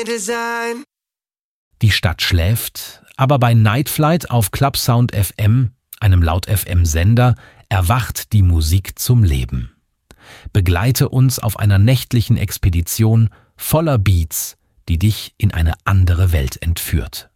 Design. Die Stadt schläft, aber bei Night Flight auf Clubsound FM, einem Laut-FM-Sender, erwacht die Musik zum Leben. Begleite uns auf einer nächtlichen Expedition voller Beats, die dich in eine andere Welt entführt.